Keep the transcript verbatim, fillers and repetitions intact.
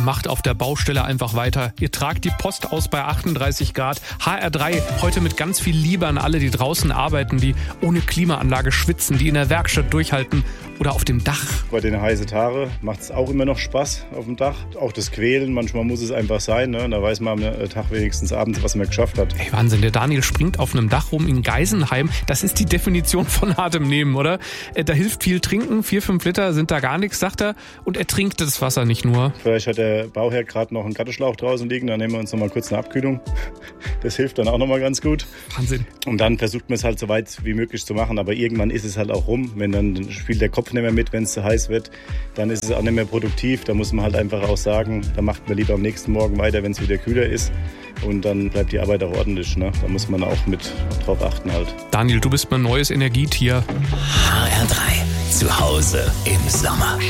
Ihr macht auf der Baustelle einfach weiter. Ihr tragt die Post aus bei achtunddreißig Grad. H R drei heute mit ganz viel Liebe an alle, die draußen arbeiten, die ohne Klimaanlage schwitzen, die in der Werkstatt durchhalten oder auf dem Dach. Bei den heißen Tagen macht es auch immer noch Spaß auf dem Dach. Auch das Quälen, manchmal muss es einfach sein. Ne? Da weiß man am Tag wenigstens abends, was man geschafft hat. Ey, Wahnsinn, der Daniel springt auf einem Dach rum in Geisenheim. Das ist die Definition von hartem Nehmen, oder? Da hilft viel trinken, vier, fünf Liter sind da gar nichts, sagt er. Und er trinkt das Wasser nicht nur. Vielleicht hat der Bauherr gerade noch einen Gatteschlauch draußen liegen, dann nehmen wir uns noch mal kurz eine Abkühlung. Das hilft dann auch noch mal ganz gut. Wahnsinn. Und dann versucht man es halt so weit wie möglich zu machen. Aber irgendwann ist es halt auch rum. Wenn dann spielt der Kopf nicht mehr mit, wenn es zu heiß wird, dann ist es auch nicht mehr produktiv. Da muss man halt einfach auch sagen, da macht man lieber am nächsten Morgen weiter, wenn es wieder kühler ist. Und dann bleibt die Arbeit auch ordentlich. Ne? Da muss man auch mit drauf achten halt. Daniel, du bist mein neues Energietier. H R drei. Zu Hause im Sommer.